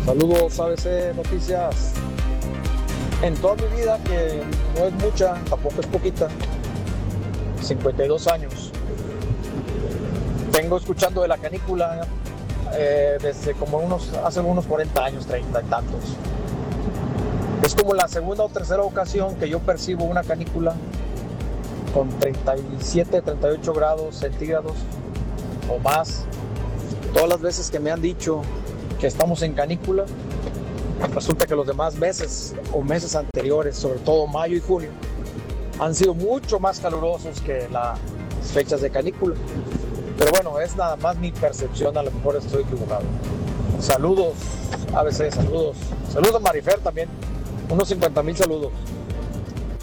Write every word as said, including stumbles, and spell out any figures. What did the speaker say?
Saludos A B C Noticias. En toda mi vida, que no es mucha, tampoco es poquita, cincuenta y dos años, vengo escuchando de la canícula eh, desde como unos, hace unos cuarenta años, treinta y tantos. Es como la segunda o tercera ocasión que yo percibo una canícula con treinta y siete, treinta y ocho grados centígrados o más. Todas las veces que me han dicho que estamos en canícula, resulta que los demás meses o meses anteriores, sobre todo mayo y junio, han sido mucho más calurosos que las fechas de canícula. Pero bueno, es nada más mi percepción, a lo mejor estoy equivocado. Saludos, A B C, saludos. Saludos a Marifer también, unos cincuenta mil saludos.